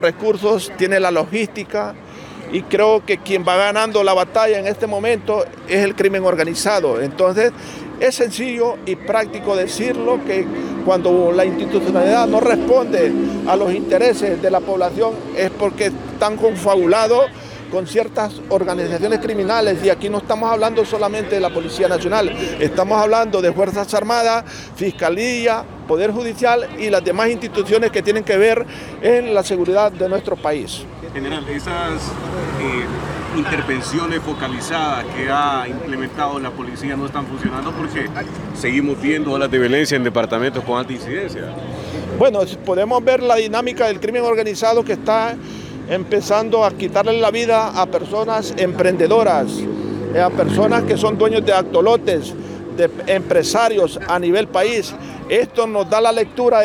recursos, tiene la logística y creo que quien va ganando la batalla en este momento es el crimen organizado. Entonces es sencillo y práctico decirlo que cuando la institucionalidad no responde a los intereses de la población es porque están confabulados con ciertas organizaciones criminales, y aquí no estamos hablando solamente de la Policía Nacional, estamos hablando de Fuerzas Armadas, Fiscalía, Poder Judicial y las demás instituciones que tienen que ver en la seguridad de nuestro país. General, esas intervenciones focalizadas que ha implementado la policía no están funcionando porque seguimos viendo olas de violencia en departamentos con alta incidencia. Bueno, podemos ver la dinámica del crimen organizado que está empezando a quitarle la vida a personas emprendedoras, a personas que son dueños de actolotes, de empresarios a nivel país. Esto nos da la lectura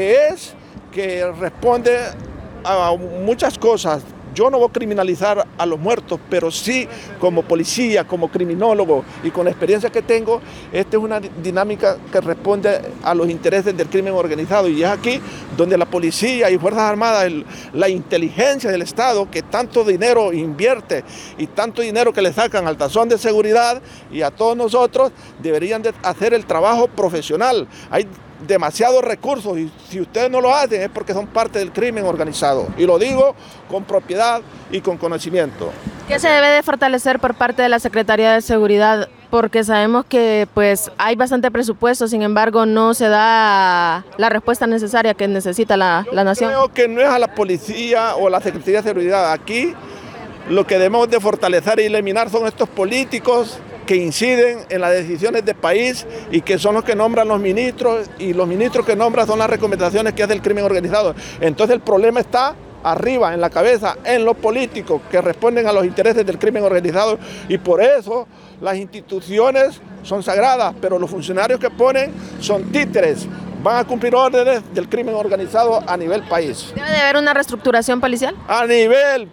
que responde a muchas cosas. Yo no voy a criminalizar a los muertos, pero sí como policía, como criminólogo y con la experiencia que tengo, esta es una dinámica que responde a los intereses del crimen organizado, y es aquí donde la policía y Fuerzas Armadas, la inteligencia del Estado, que tanto dinero invierte y tanto dinero que le sacan al tazón de seguridad y a todos nosotros, deberían de hacer el trabajo profesional. Hay demasiados recursos y si ustedes no lo hacen es porque son parte del crimen organizado, y lo digo con propiedad y con conocimiento. ¿Qué se debe de fortalecer por parte de la Secretaría de Seguridad? Porque sabemos que pues hay bastante presupuesto, sin embargo no se da la respuesta necesaria que necesita la nación. Creo que no es a la policía o a la Secretaría de Seguridad. Aquí lo que debemos de fortalecer y eliminar son estos políticos que inciden en las decisiones del país y que son los que nombran los ministros, y los ministros que nombran son las recomendaciones que hace el crimen organizado. Entonces el problema está arriba, en la cabeza, en los políticos que responden a los intereses del crimen organizado, y por eso las instituciones son sagradas, pero los funcionarios que ponen son títeres, van a cumplir órdenes del crimen organizado a nivel país. ¿Debe de haber una reestructuración policial? A nivel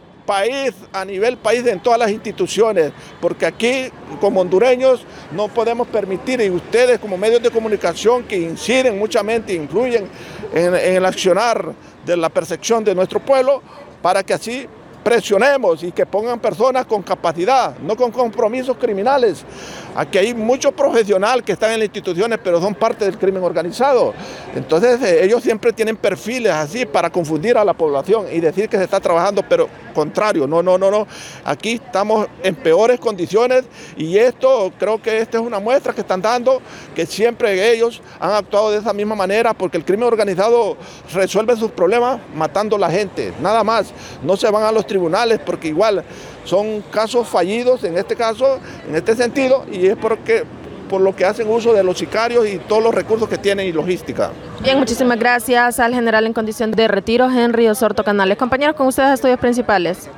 país en todas las instituciones, porque aquí como hondureños no podemos permitir, y ustedes como medios de comunicación que inciden muchamente, influyen en el accionar de la percepción de nuestro pueblo, para que así presionemos y que pongan personas con capacidad, no con compromisos criminales. Aquí hay muchos profesionales que están en las instituciones, pero son parte del crimen organizado. Entonces ellos siempre tienen perfiles así para confundir a la población y decir que se está trabajando, pero contrario, no. Aquí estamos en peores condiciones, y esto creo que esta es una muestra que están dando, que siempre ellos han actuado de esa misma manera, porque el crimen organizado resuelve sus problemas matando a la gente, nada más. No se van a los tribunales porque igual son casos fallidos en este caso, en este sentido, y es por lo que hacen uso de los sicarios y todos los recursos que tienen y logística. Bien, muchísimas gracias al general en condición de retiro, Henry Osorto Canales. Compañeros, con ustedes estudios principales.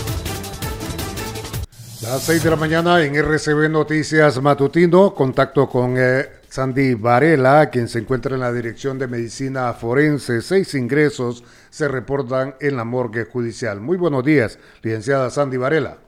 Las 6 de la mañana en RCB Noticias Matutino, contacto con Sandy Varela, quien se encuentra en la Dirección de Medicina Forense. 6 ingresos se reportan en la morgue judicial. Muy buenos días, licenciada Sandy Varela.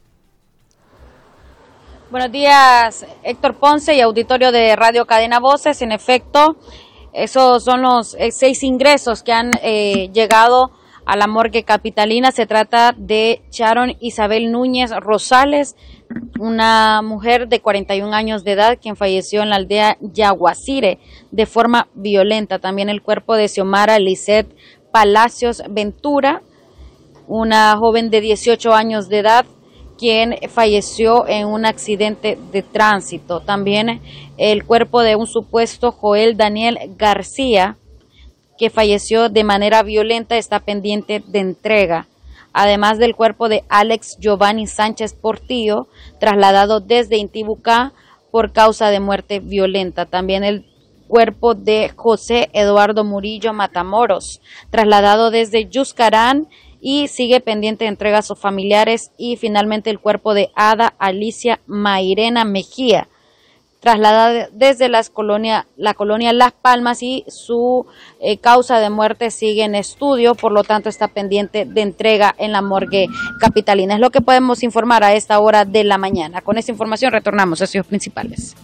Buenos días, Héctor Ponce y auditorio de Radio Cadena Voces. En efecto, esos son los 6 ingresos que han llegado a la morgue capitalina. Se trata de Sharon Isabel Núñez Rosales, una mujer de 41 años de edad, quien falleció en la aldea Yaguacire de forma violenta. También el cuerpo de Xiomara Lisset Palacios Ventura, una joven de 18 años de edad, quien falleció en un accidente de tránsito. También el cuerpo de un supuesto Joel Daniel García, que falleció de manera violenta, está pendiente de entrega. Además del cuerpo de Alex Giovanni Sánchez Portillo, trasladado desde Intibucá por causa de muerte violenta. También el cuerpo de José Eduardo Murillo Matamoros, trasladado desde Yuscarán y sigue pendiente de entrega a sus familiares. Y finalmente el cuerpo de Ada Alicia Mairena Mejía, trasladada desde la colonia Las Palmas, y su causa de muerte sigue en estudio, por lo tanto está pendiente de entrega en la morgue capitalina. Es lo que podemos informar a esta hora de la mañana. Con esta información retornamos a estudios principales.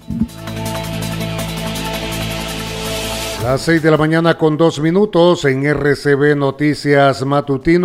Las 6 de la mañana con 2 minutos en RCB Noticias Matutino.